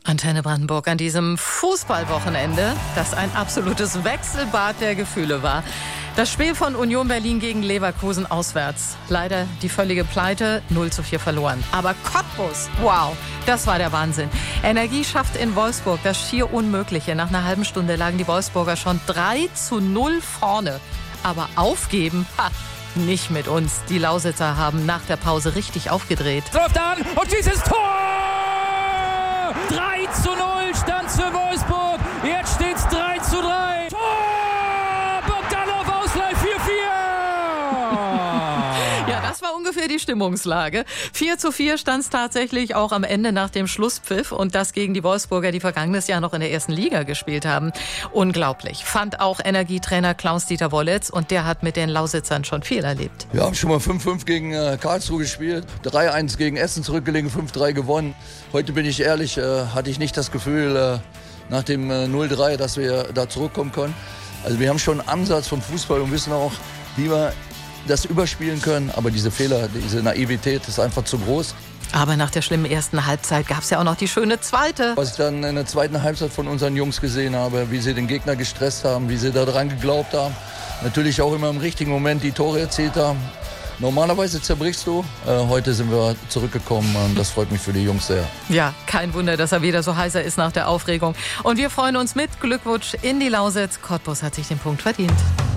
Antenne Brandenburg an diesem Fußballwochenende, das ein absolutes Wechselbad der Gefühle war. Das Spiel von Union Berlin gegen Leverkusen auswärts. Leider die völlige Pleite, 0:4 verloren. Aber Cottbus, wow, das war der Wahnsinn. Energie schafft in Wolfsburg das schier Unmögliche. Nach einer halben Stunde lagen die Wolfsburger schon 3:0 vorne. Aber aufgeben, nicht mit uns. Die Lausitzer haben nach der Pause richtig aufgedreht. Läuft an und dieses Tor! 3:0 stand's für Wolfsburg. Jetzt steht's 3:3. Tor! Bogdanov Ausgleich 4:4. Ja, das war ungefähr die Stimmungslage. 4:4 stand's tatsächlich auch am Ende nach dem Schlusspfiff. Und das gegen die Wolfsburger, die vergangenes Jahr noch in der ersten Liga gespielt haben. Unglaublich. Fand auch Energietrainer Klaus-Dieter Wollitz. Und der hat mit den Lausitzern schon viel erlebt. Wir haben schon mal 5:5 gegen Karlsruhe gespielt. 3:1 gegen Essen zurückgelegen, 5:3 gewonnen. Heute bin ich ehrlich, hatte ich nicht das Gefühl, nach dem 0:3, dass wir da zurückkommen können. Also wir haben schon einen Ansatz vom Fußball und wissen auch, wie wir das überspielen können. Aber diese Fehler, diese Naivität ist einfach zu groß. Aber nach der schlimmen ersten Halbzeit gab es ja auch noch die schöne zweite. Was ich dann in der zweiten Halbzeit von unseren Jungs gesehen habe, wie sie den Gegner gestresst haben, wie sie daran geglaubt haben. Natürlich auch immer im richtigen Moment die Tore erzielt haben. Normalerweise zerbrichst du. Heute sind wir zurückgekommen und das freut mich für die Jungs sehr. Ja, kein Wunder, dass er wieder so heißer ist nach der Aufregung. Und wir freuen uns mit. Glückwunsch in die Lausitz. Cottbus hat sich den Punkt verdient.